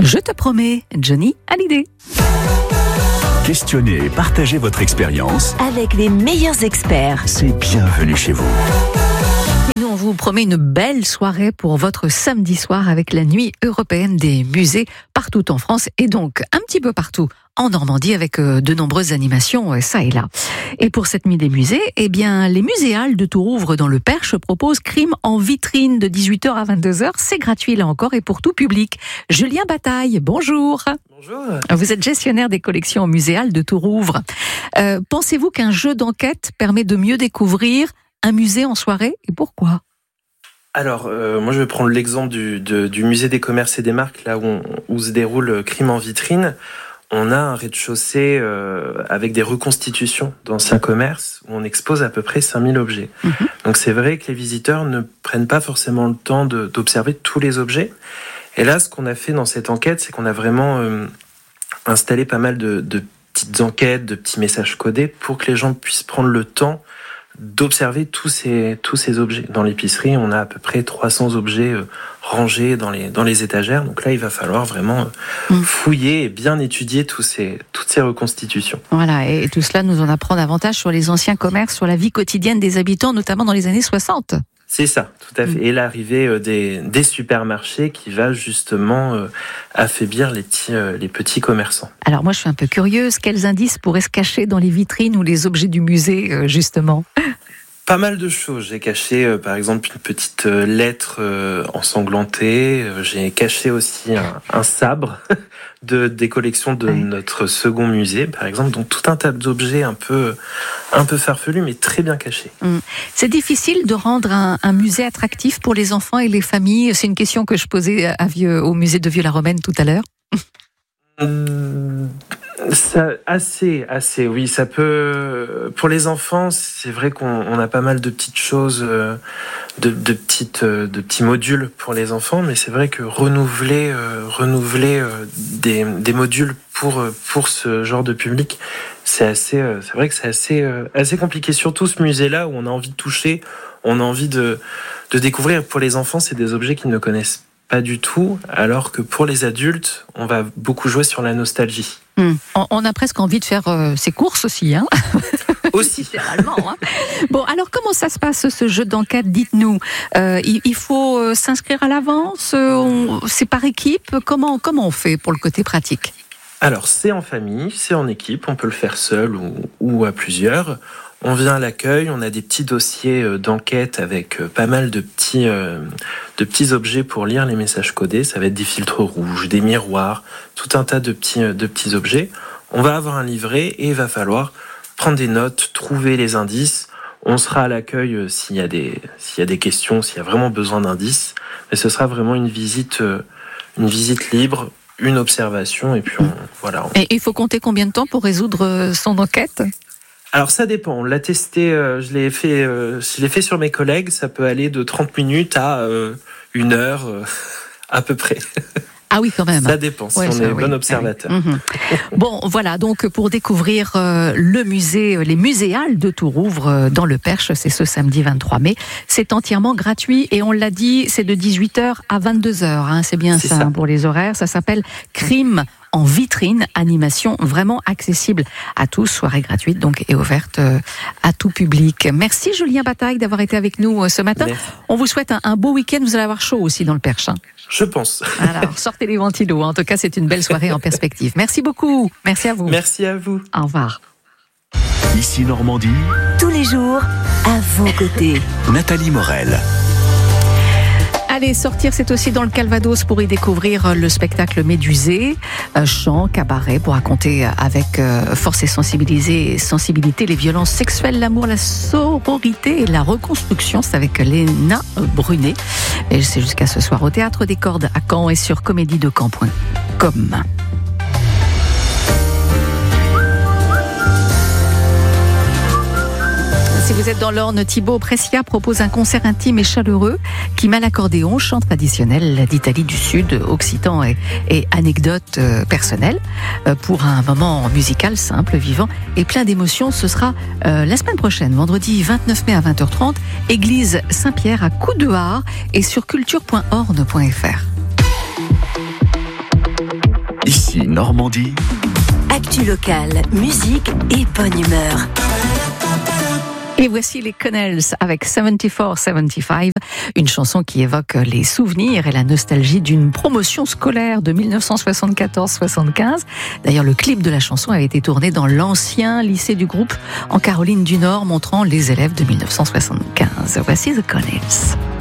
Je te promets, Johnny Hallyday. Questionnez et partagez votre expérience. Avec les meilleurs experts. C'est bienvenue chez vous. Et nous, on vous promet une belle soirée pour votre samedi soir avec la nuit européenne des musées partout en France et donc un petit peu partout en Normandie avec de nombreuses animations ça et là. Et pour cette nuit des musées, eh bien, les muséales de Tourouvre dans le Perche proposent Crime en vitrine de 18h à 22h. C'est gratuit là encore et pour tout public. Julien Bataille, bonjour. Bonjour. Vous êtes gestionnaire des collections muséales de Tourouvre. Pensez-vous qu'un jeu d'enquête permet de mieux découvrir un musée en soirée et pourquoi ? Alors, moi je vais prendre l'exemple du musée des commerces et des marques, là où se déroule Crime en vitrine. On a un rez-de-chaussée avec des reconstitutions d'anciens commerces où on expose à peu près 5000 objets. Donc c'est vrai que les visiteurs ne prennent pas forcément le temps d'observer tous les objets. Et là, ce qu'on a fait dans cette enquête, c'est qu'on a vraiment installé pas mal de petites enquêtes, de petits messages codés pour que les gens puissent prendre le temps d'observer tous ces objets. Dans l'épicerie, on a à peu près 300 objets rangés dans les étagères. Donc là, il va falloir vraiment fouiller et bien étudier toutes ces reconstitutions. Voilà, et tout cela nous en apprend davantage sur les anciens commerces, sur la vie quotidienne des habitants, notamment dans les années 60. C'est ça, tout à fait. Et l'arrivée des supermarchés qui va justement affaiblir les petits commerçants. Alors moi, je suis un peu curieuse. Quels indices pourraient se cacher dans les vitrines ou les objets du musée, justement ? Pas mal de choses. J'ai caché, par exemple, une petite lettre ensanglantée. J'ai caché aussi un sabre des collections de notre second musée, par exemple. Donc tout un tas d'objets un peu farfelus, mais très bien cachés. C'est difficile de rendre un musée attractif pour les enfants et les familles. C'est une question que je posais au musée de Vieux-la-Romaine tout à l'heure. Ça, assez, oui. Ça peut. Pour les enfants, c'est vrai qu'on a pas mal de petites choses, de petits modules pour les enfants, mais c'est vrai que renouveler des modules pour ce genre de public, c'est vrai que c'est assez compliqué. Surtout ce musée-là où on a envie de toucher, on a envie de découvrir. Pour les enfants, c'est des objets qu'ils ne connaissent pas du tout, alors que pour les adultes, on va beaucoup jouer sur la nostalgie. On a presque envie de faire ses courses aussi, hein. Aussi. Littéralement, hein. Bon, alors comment ça se passe ce jeu d'enquête ? Dites-nous. Il faut s'inscrire à l'avance. C'est par équipe. Comment on fait pour le côté pratique ? Alors c'est en famille, c'est en équipe. On peut le faire seul ou à plusieurs. On vient à l'accueil, on a des petits dossiers d'enquête avec pas mal de petits objets pour lire les messages codés. Ça va être des filtres rouges, des miroirs, tout un tas de petits objets. On va avoir un livret et il va falloir prendre des notes, trouver les indices. On sera à l'accueil s'il y a des questions, s'il y a vraiment besoin d'indices. Mais ce sera vraiment une visite libre, une observation et puis voilà. Et il faut compter combien de temps pour résoudre son enquête ? Alors ça dépend, on l'a testé, je l'ai fait sur mes collègues, ça peut aller de 30 minutes à 1 heure à peu près. Ah oui, quand même. Ça dépend, si on est bon observateur. Bon, voilà, donc pour découvrir le musée, les muséales de Tourouvre dans le Perche, c'est ce samedi 23 mai. C'est entièrement gratuit et on l'a dit, c'est de 18h à 22h. Hein, c'est bien ça pour les horaires. Ça s'appelle Crime en vitrine, animation vraiment accessible à tous, soirée gratuite donc et ouverte à tout public. Merci Julien Bataille d'avoir été avec nous ce matin. Merci. On vous souhaite un beau week-end, vous allez avoir chaud aussi dans le Perche. Hein. Je pense. Alors, sortez les ventilos, en tout cas c'est une belle soirée en perspective. Merci beaucoup, merci à vous. Merci à vous. Au revoir. Ici Normandie. Tous les jours, à vos côtés. Nathalie Morel. Allez, sortir, c'est aussi dans le Calvados pour y découvrir le spectacle Médusée, chant, cabaret, pour raconter avec force et sensibilité les violences sexuelles, l'amour, la sororité et la reconstruction. C'est avec Léna Brunet. Et c'est jusqu'à ce soir au Théâtre des Cordes à Caen et sur comédiedecamp.com. Si vous êtes dans l'Orne, Thibaut Prescia propose un concert intime et chaleureux qui mêle accordéon, chant traditionnel d'Italie du Sud, occitan et anecdotes personnelles pour un moment musical simple, vivant et plein d'émotions. Ce sera la semaine prochaine, vendredi 29 mai à 20h30, église Saint-Pierre à Coudehard et sur culture.orne.fr. Normandie. Actu locale, musique et bonne humeur. Et voici les Connells avec 74-75, une chanson qui évoque les souvenirs et la nostalgie d'une promotion scolaire de 1974-75. D'ailleurs, le clip de la chanson avait été tourné dans l'ancien lycée du groupe en Caroline du Nord, montrant les élèves de 1975. Voici The Connells.